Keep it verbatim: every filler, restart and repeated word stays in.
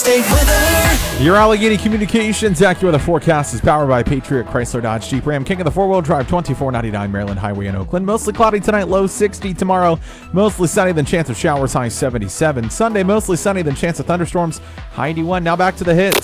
Stay with her. Your Allegheny Communications AccuWeather forecast is powered by Patriot Chrysler Dodge Jeep Ram, king of the four-wheel drive, twenty-four ninety-nine Maryland Highway in Oakland. Mostly cloudy tonight, low sixty. Tomorrow, mostly sunny, then chance of showers, high seventy-seven. Sunday, mostly sunny, then chance of thunderstorms, high eighty-one. Now back to the hits.